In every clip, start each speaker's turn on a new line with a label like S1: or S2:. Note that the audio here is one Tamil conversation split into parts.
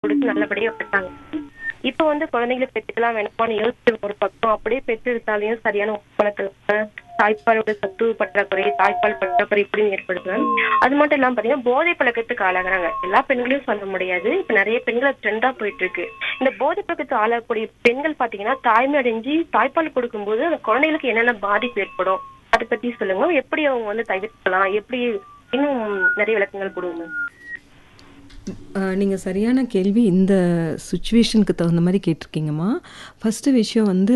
S1: கொடுத்து நல்லபடியா பெற்றாங்க. இப்ப வந்து குழந்தைகளை பெற்றுக்கலாம் வேணாமான்னு யோசிச்சு ஒரு பக்கம், அப்படியே பெற்றெடுத்தாலையும் சரியான உட்பழக்க தாய்ப்பாலோட சத்து பற்றாக்குறை, தாய்ப்பால் பற்றாக்குறை இப்படின்னு ஏற்படுது. அது மட்டும் இல்லாம பாத்தீங்கன்னா போதை பழக்கத்துக்கு ஆளாகிறாங்க. எல்லா பெண்களையும் சொல்ல முடியாது, இப்ப நிறைய பெண்கள் ட்ரெண்டா போயிட்டு இருக்கு. இந்த போதை பழக்கத்துக்கு ஆளாகக்கூடிய பெண்கள் பாத்தீங்கன்னா தாய்மை அடைஞ்சு தாய்ப்பால் கொடுக்கும்போது அந்த குழந்தைகளுக்கு என்னென்ன பாதிப்பு ஏற்படும், அதை பத்தி சொல்லுங்க. எப்படி அவங்க வந்து தவிர்க்கலாம், எப்படி இன்னும் நிறைய விளக்கங்கள் கொடுங்க.
S2: நீங்கள் சரியான கேள்வி இந்த சுச்சுவேஷனுக்கு தகுந்த மாதிரி கேட்டிருக்கீங்கம்மா. ஃபஸ்ட்டு விஷயம் வந்து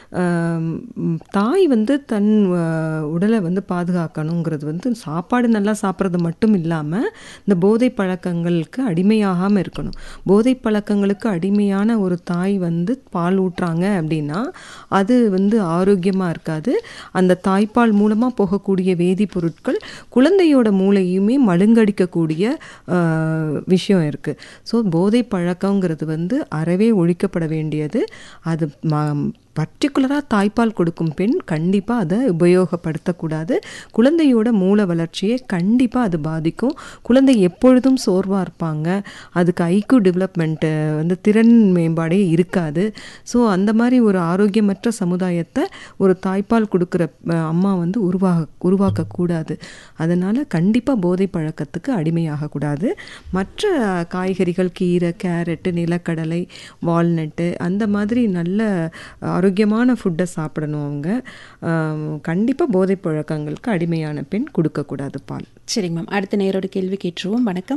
S2: தாய் வந்து தன் உடலை வந்து பாதுகாக்கணுங்கிறது வந்து சாப்பாடு நல்லா சாப்பிட்றது மட்டும் இல்லாமல் இந்த போதை பழக்கங்களுக்கு அடிமையாகாமல் இருக்கணும். போதை பழக்கங்களுக்கு அடிமையான ஒரு தாய் வந்து பால் ஊட்டுறாங்க அப்படின்னா அது வந்து ஆரோக்கியமாக இருக்காது. அந்த தாய்ப்பால் மூலமாக போகக்கூடிய வேதிப்பொருட்கள் குழந்தையோட மூளையுமே மழுங்கடிக்கக்கூடிய விஷயம் இருக்குது. ஸோ போதை பழக்கங்கிறது வந்து அறவே ஒழிக்கப்பட வேண்டியது. அது பர்டிகுலராக தாய்ப்பால் கொடுக்கும் பெண் கண்டிப்பாக அதை உபயோகப்படுத்தக்கூடாது. குழந்தையோட மூளை வளர்ச்சியை கண்டிப்பாக அது பாதிக்கும். குழந்தை எப்பொழுதும் சோர்வாக இருப்பாங்க. அதுக்கு ஐக்யூ டெவலப்மெண்ட்டு வந்து திறன் மேம்பாடே இருக்காது. ஸோ அந்த மாதிரி ஒரு ஆரோக்கியமற்ற சமுதாயத்தை ஒரு தாய்ப்பால் கொடுக்குற அம்மா வந்து உருவாக்கக்கூடாது. அதனால் கண்டிப்பாக போதை பழக்கத்துக்கு அடிமையாகக்கூடாது. மற்ற காய்கறிகள், கீரை, கேரட்டு, நிலக்கடலை, வால்நட்டு அந்த மாதிரி நல்ல ஆரோக்கியமான ஃபுட்டை சாப்பிடணும். அவங்க கண்டிப்பாக போதை பழக்கங்களுக்கு அடிமையான பெண் கொடுக்கக்கூடாது பால்.
S3: சரிங்க மேம், அடுத்த நேரோட கேள்வி கேட்டுருவோம். வணக்கம்.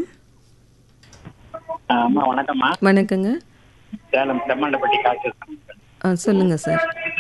S4: வணக்கம்மா.
S2: வணக்கங்க.
S4: சேலம் செம்மண்டப்பட்டி காசு.
S2: சொல்லுங்க சார்.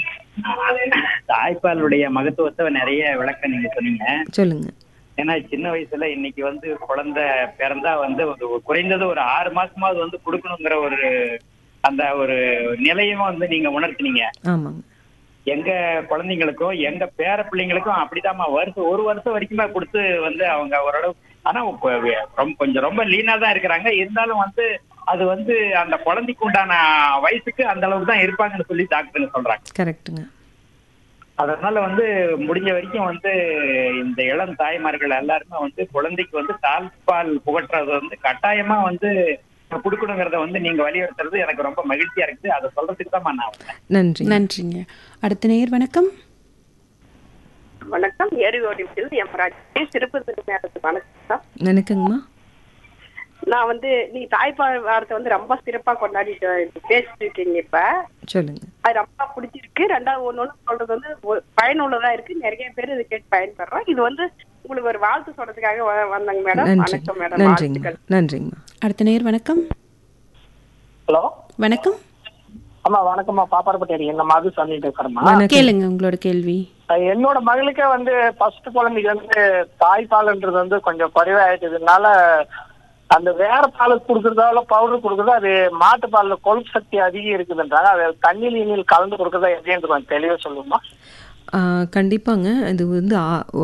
S4: தாய்ப்பாலுடைய மகத்துவத்தை நிறைய விளக்கம் நீங்க சொன்னீங்க.
S2: சொல்லுங்க.
S4: ஏன்னா சின்ன வயசுல இன்னைக்கு வந்து குழந்தை பிறந்தா வந்து குறைந்தது ஒரு 6 மாசமாவது வந்து கொடுக்கணுங்கிற ஒரு அந்த ஒரு நிலையும் வந்து நீங்க உணர்த்தினீங்க.
S2: ஆமாங்க.
S4: எங்க குழந்தைங்களுக்கும் எங்க பேர பிள்ளைங்களுக்கும் அப்படிதாம்மா ஒரு வருஷம் வரைக்குமே கொடுத்து வந்து அவங்க ஓரளவு, ஆனா ரொம்ப லீனா தான் இருக்கிறாங்க. இருந்தாலும் வந்து அது வந்து அந்த குழந்தைக்கு உண்டான வயசுக்கு அந்த அளவுக்கு தான் இருப்பாங்கன்னு சொல்லி டாக்டர் சொல்றாங்க.
S2: கரெக்டுங்க.
S4: அதனால வந்து முடிஞ்ச வரைக்கும் வந்து இந்த இளம் தாய்மார்கள் எல்லாருமே வந்து குழந்தைக்கு வந்து தாய்ப்பால் புகட்டுறது வந்து கட்டாயமா வந்து கொடுக்கணுங்கிறத வந்து நீங்க வலியுறுத்துறது எனக்கு ரொம்ப மகிழ்ச்சியா இருக்குது. அதை சொல்றதுக்கு தான் நான்.
S2: நன்றி.
S3: நன்றிங்க. அடுத்த நேயர் வணக்கம்.
S5: வணக்கம். ஏரியோடியில் திருப்பதி வணக்கம்.
S2: வணக்கங்கம்மா.
S5: நான் வந்து நீங்க தாய்ப்பால் வாரத்தை வந்து ரொம்ப சிறப்பா கொண்டாடி பேசிட்டு இருக்கீங்க. இப்ப
S2: சொல்லுங்க.
S5: அது ரொம்ப பிடிச்சிருக்கு. ரெண்டாவது ஒண்ணு சொல்றது வந்து பயனுள்ளதா இருக்கு. நிறைய பேர் இதை கேட்டு பயன்படுறோம். இது வந்து உங்களுக்கு ஒரு வாழ்த்து சொல்றதுக்காக வந்தாங்க மேடம். வணக்கம் மேடம்.
S2: நன்றிங்கம்மா.
S3: அடுத்த நேயர் வணக்கம்.
S6: ஹலோ
S3: வணக்கம்.
S6: அம்மா வணக்கம்மா. பாப்பாரப்பட்டி என்ன மது சொல்லிட்டு இருக்கிறேம்மா.
S3: கேளுங்க உங்களோட கேள்வி.
S6: என்னோட மகளுக்கே வந்து ஃபர்ஸ்ட் குழந்தைக்கு வந்து தாய்ப்பால்ன்றது வந்து கொஞ்சம் குறைவாயிட்டதுனால அந்த வேற பால் கொடுக்கறதால பவுடர் கொடுக்கறதா, அது மாட்டு பால்ல கொழுப்பு சக்தி அதிகம் இருக்குதுன்றாங்க. அது தண்ணியில் இனியில் கலந்து கொடுக்கறதா எப்படின்னு கொஞ்சம் தெளிவாக சொல்லுமா?
S2: கண்டிப்பாங்க. இது வந்து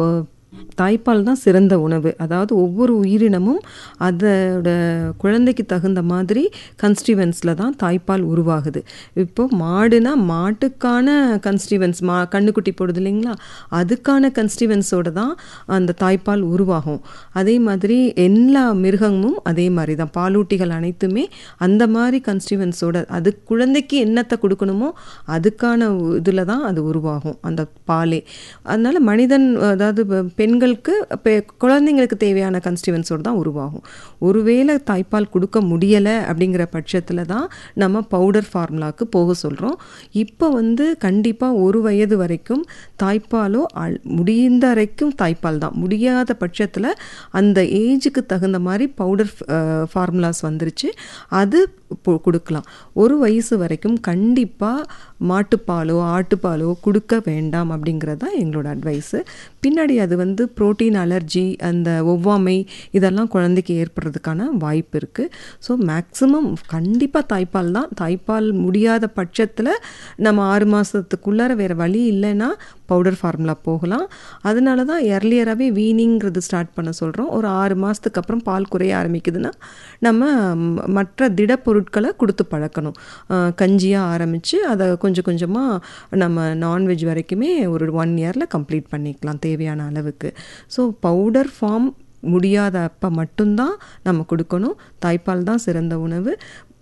S2: தாய்ப்பால் தான் சிறந்த உணவு. அதாவது ஒவ்வொரு உயிரினமும் அதோட குழந்தைக்கு தகுந்த மாதிரி கன்ஸ்டிவன்ஸில் தான் தாய்ப்பால் உருவாகுது. இப்போ மாடுனா மாட்டுக்கான கன்ஸ்டிவன்ஸ், கண்ணுக்குட்டி போடுது இல்லைங்களா, அதுக்கான கன்ஸ்டிவன்ஸோடு தான் அந்த தாய்ப்பால் உருவாகும். அதே மாதிரி எல்லா மிருகமும் அதே மாதிரி தான். பாலூட்டிகள் அனைத்துமே அந்த மாதிரி கன்ஸ்டிவன்ஸோட அது குழந்தைக்கு என்னத்தை கொடுக்கணுமோ அதுக்கான இதில் தான் அது உருவாகும் அந்த பாலே. அதனால் மனிதன், அதாவது பெண்களுக்கு குழந்தைங்களுக்கு தேவையான கன்ஸ்டிவன்ஸோடு தான் உருவாகும். ஒருவேளை தாய்ப்பால் கொடுக்க முடியலை அப்படிங்கிற பட்சத்தில் தான் நம்ம பவுடர் ஃபார்முலாவுக்கு போக சொல்கிறோம். இப்போ வந்து கண்டிப்பாக 1 வயது வரைக்கும் தாய்ப்பாலோ முடிந்த வரைக்கும் தாய்ப்பால் தான். முடியாத பட்சத்தில் அந்த ஏஜுக்கு தகுந்த மாதிரி பவுடர் ஃபார்முலாஸ் வந்துருச்சு, அது கொடுக்கலாம். 1 வயசு வரைக்கும் கண்டிப்பாக மாட்டுப்பாலோ ஆட்டுப்பாலோ கொடுக்க வேண்டாம் அப்படிங்கிறது தான் எங்களோட அட்வைஸு. பின்னாடி அது வந்து புரோட்டீன் அலர்ஜி, அந்த ஒவ்வாமை இதெல்லாம் குழந்தைக்கு ஏற்படுறதுக்கான வாய்ப்பு இருக்குது. ஸோ மேக்ஸிமம் கண்டிப்பாக தாய்ப்பால் தான். தாய்ப்பால் முடியாத பட்சத்தில் நம்ம 6 மாதத்துக்குள்ளார வேறு வழி இல்லைன்னா பவுடர் ஃபார்முலா போகலாம். அதனால தான் எர்லியராகவே வீனிங்கிறது ஸ்டார்ட் பண்ண சொல்கிறோம். ஒரு 6 மாதத்துக்கு அப்புறம் பால் குறைய ஆரம்பிக்குதுன்னா நம்ம மற்ற திடப்பொருட்களை கொடுத்து பழக்கணும். கஞ்சியாக ஆரம்பித்து அதை கொஞ்சம் கொஞ்சமாக நம்ம நான்வெஜ் வரைக்குமே ஒரு 1 இயரில் கம்ப்ளீட் பண்ணிக்கலாம் தேவையான அளவுக்கு. ஸோ பவுடர் ஃபார்ம் முடியாத அப்போ மட்டும்தான் நம்ம கொடுக்கணும். தாய்ப்பால் தான் சிறந்த உணவு.